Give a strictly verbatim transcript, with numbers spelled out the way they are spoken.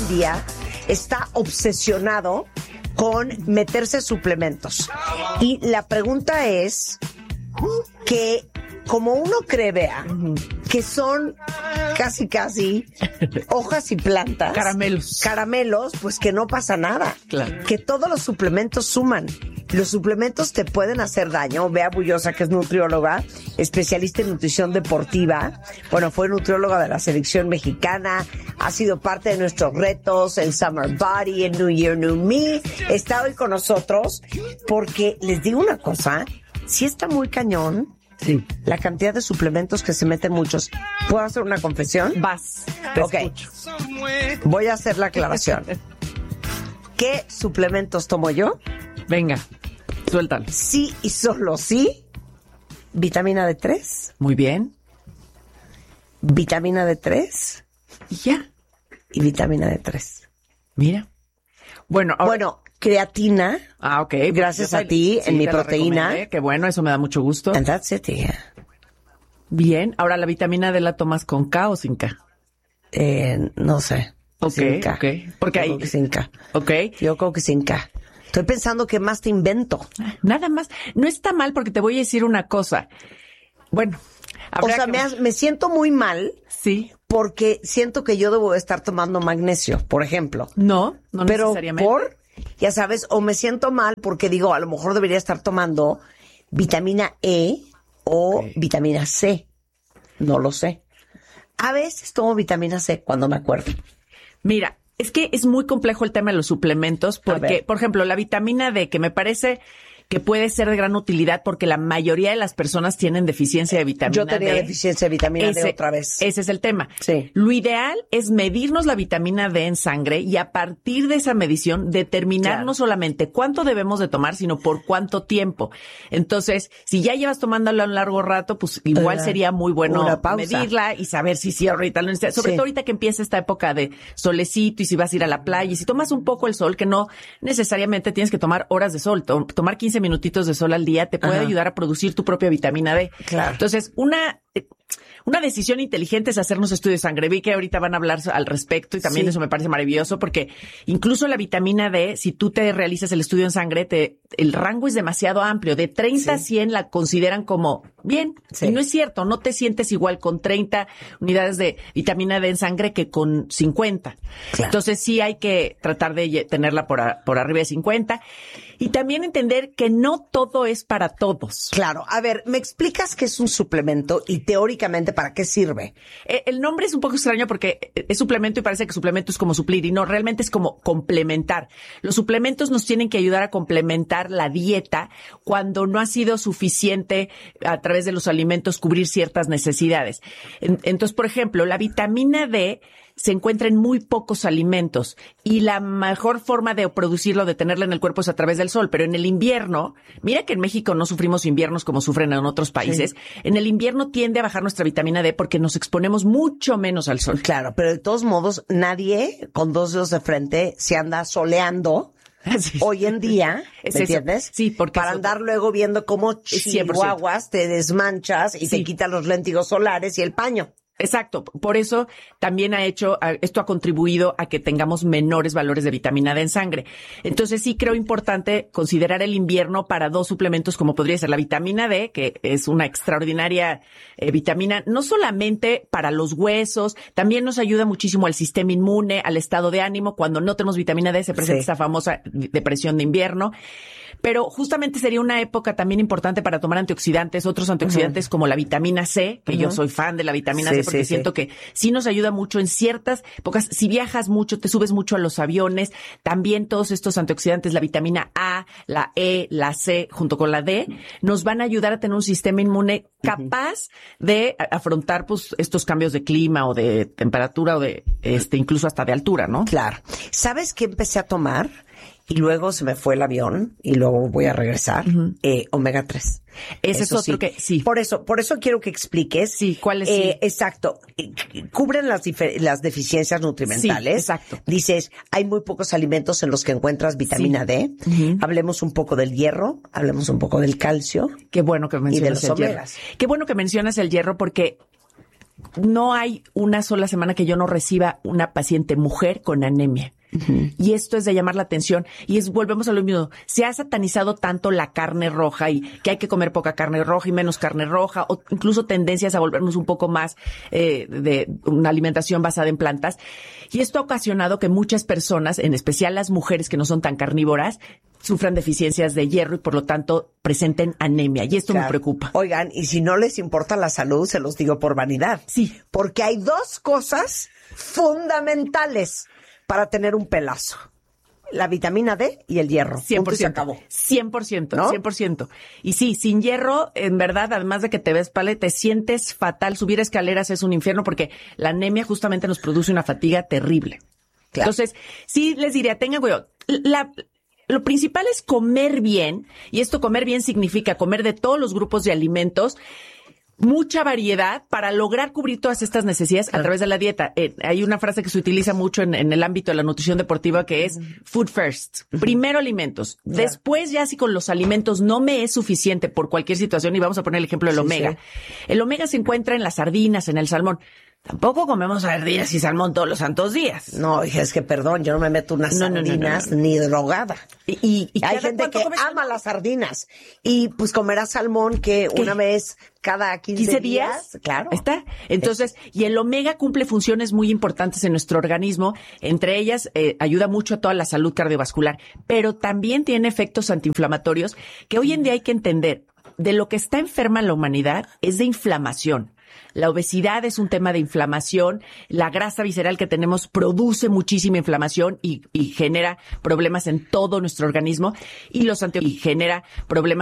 el día está obsesionado con meterse suplementos. Y la pregunta es que, como uno cree, vea, que son casi casi hojas y plantas. Caramelos. Caramelos, pues que no pasa nada. Claro. Que todos los suplementos suman. Los suplementos te pueden hacer daño. Bea Bullosa, que es nutrióloga, especialista en nutrición deportiva. Bueno, fue nutrióloga de la selección mexicana. Ha sido parte de nuestros retos, el Summer Body, el New Year, New Me. Está hoy con nosotros porque, les digo una cosa, sí está muy cañón. Sí. La cantidad de suplementos que se meten muchos. ¿Puedo hacer una confesión? Vas. Te Ok. escucho. Voy a hacer la aclaración. ¿Qué suplementos tomo yo? Venga, suéltalo. Sí y solo sí. Vitamina D tres. Muy bien. Vitamina D tres. Y ya. Y vitamina D tres. Mira. Bueno, ahora... Bueno, creatina. Ah, ok. Gracias Yo a te- ti, sí, en mi te la proteína. recomendé, qué bueno, eso me da mucho gusto. And that's it, yeah. Bien. Ahora, ¿la vitamina D la tomas con K o sin K? Eh, no sé. Ok, Sin K. ok. Porque Yo ahí... creo que sin K. Ok. Yo creo que sin K. Estoy pensando que más te invento. Nada más. No está mal porque te voy a decir una cosa. Bueno. O habrá sea, que- me, has- me siento muy mal Sí. porque siento que yo debo estar tomando magnesio, por ejemplo. No, no Pero necesariamente. por, ya sabes, o me siento mal porque digo, a lo mejor debería estar tomando vitamina E o Ok. vitamina C. No lo sé. A veces tomo vitamina C cuando me acuerdo. Mira, es que es muy complejo el tema de los suplementos A porque, ver. por ejemplo, la vitamina D, que me parece que puede ser de gran utilidad porque la mayoría de las personas tienen deficiencia de vitamina D. Yo tenía D. deficiencia de vitamina D otra vez. Ese es el tema. Sí. Lo ideal es medirnos la vitamina D en sangre y a partir de esa medición determinar Claro. no solamente cuánto debemos de tomar, sino por cuánto tiempo. Entonces, si ya llevas tomándolo un largo rato, pues igual Uh, sería muy bueno una pausa. medirla y saber si sí ahorita lo necesitas. Sobre Sí. todo ahorita que empieza esta época de solecito y si vas a ir a la playa y si tomas un poco el sol, que no necesariamente tienes que tomar horas de sol, to- tomar quince minutitos de sol al día te puede Ajá. ayudar a producir tu propia vitamina D. Claro. Entonces, una eh, una decisión inteligente es hacernos estudios de sangre. Vi que ahorita van a hablar al respecto y también Sí. eso me parece maravilloso porque incluso la vitamina D, si tú te realizas el estudio en sangre, te, el rango es demasiado amplio. De treinta a Sí. cien la consideran como bien. Sí. Y no es cierto, no te sientes igual con treinta unidades de vitamina D en sangre que con cincuenta. Claro. Entonces sí hay que tratar de lle- tenerla por, a- por arriba de cincuenta. Y también entender que no todo es para todos. Claro. A ver, ¿me explicas qué es un suplemento y teóricamente para qué sirve? Eh, El nombre es un poco extraño porque es suplemento y parece que suplemento es como suplir y no, realmente es como complementar. Los suplementos nos tienen que ayudar a complementar la dieta cuando no ha sido suficiente a través de los alimentos cubrir ciertas necesidades. En- Entonces, por ejemplo, la vitamina D se encuentra en muy pocos alimentos y la mejor forma de producirlo, de tenerla en el cuerpo es a través del sol. Pero en el invierno, mira que en México no sufrimos inviernos como sufren en otros países. Sí. En el invierno tiende a bajar nuestra vitamina D porque nos exponemos mucho menos al sol. Claro, pero de todos modos, nadie con dos dedos de frente se anda soleando Sí. hoy en día, Es ¿me eso. entiendes? Sí, porque para eso- andar luego viendo cómo cien por ciento. chihuahuas te desmanchas y te Sí. quitan los léntigos solares y el paño. Exacto. Por eso también ha hecho, a- esto ha contribuido a que tengamos menores valores de vitamina D en sangre. Entonces sí creo importante considerar el invierno para dos suplementos como podría ser la vitamina D, que es una extraordinaria eh, vitamina, no solamente para los huesos, también nos ayuda muchísimo al sistema inmune, al estado de ánimo. Cuando no tenemos vitamina D se presenta Sí. esta famosa depresión de invierno. Pero justamente sería una época también importante para tomar antioxidantes, otros antioxidantes como la vitamina C, que yo soy fan de la vitamina Sí, C porque sí, siento sí. que sí nos ayuda mucho en ciertas épocas. Si viajas mucho, te subes mucho a los aviones, también todos estos antioxidantes, la vitamina A, la E, la C, junto con la D, nos van a ayudar a tener un sistema inmune capaz de a- afrontar pues estos cambios de clima o de temperatura o de este incluso hasta de altura, ¿no? Claro. ¿Sabes qué empecé a tomar? Y luego se me fue el avión y luego voy a regresar. eh, omega tres. Ese es Eso otro sí. que sí. Por eso, por eso quiero que expliques. Sí, ¿cuáles Eh, sí? Exacto. Eh, Cubren las, dife- las deficiencias nutrimentales. Sí, exacto. Dices, hay muy pocos alimentos en los que encuentras vitamina Sí. D. Ujú. Hablemos un poco del hierro, hablemos un poco del calcio. Qué bueno que mencionas los el hierro. omegas. Qué bueno que mencionas el hierro porque no hay una sola semana que yo no reciba una paciente mujer con anemia. Uh-huh. Y esto es de llamar la atención. Y es, volvemos a lo mismo, se ha satanizado tanto la carne roja y que hay que comer poca carne roja y menos carne roja, o incluso tendencias a volvernos un poco más eh, de una alimentación basada en plantas. Y esto ha ocasionado que muchas personas, en especial las mujeres que no son tan carnívoras, sufran deficiencias de hierro y por lo tanto presenten anemia. Y esto claro. me preocupa. Oigan, y si no les importa la salud, se los digo por vanidad. Sí. Porque hay dos cosas fundamentales para tener un pelazo. La vitamina D y el hierro. cien por ciento. Punto y se acabó. cien por ciento, ¿no? cien por ciento. Y sí, sin hierro, en verdad, además de que te ves pálida, te sientes fatal. Subir escaleras es un infierno porque la anemia justamente nos produce una fatiga terrible. Claro. Entonces, sí les diría, tengan cuidado. La... Lo principal es comer bien, y esto comer bien significa comer de todos los grupos de alimentos, mucha variedad para lograr cubrir todas estas necesidades claro. a través de la dieta. Eh, hay una frase que se utiliza mucho en, en el ámbito de la nutrición deportiva que es food first. Uh-huh. Primero alimentos. Claro. Después ya si con los alimentos no me es suficiente por cualquier situación, y vamos a poner el ejemplo del sí, omega. Sí. El omega se encuentra en las sardinas, en el salmón. Tampoco comemos sardinas y salmón todos los santos días. No, hija, es que perdón, yo no me meto unas no, sardinas no, no, no, no. ni drogada. Y, y, y hay gente que ama salmón? Las sardinas. Y pues comerá salmón que ¿Qué? Una vez cada quince, quince días. días. Claro. ¿Está? Entonces, y el omega cumple funciones muy importantes en nuestro organismo. Entre ellas, eh, ayuda mucho a toda la salud cardiovascular. Pero también tiene efectos antiinflamatorios que hoy en día hay que entender. De lo que está enferma la humanidad es de inflamación. La obesidad es un tema de inflamación. La grasa visceral que tenemos produce muchísima inflamación y, y genera problemas en todo nuestro organismo. Y los anti- y genera problemas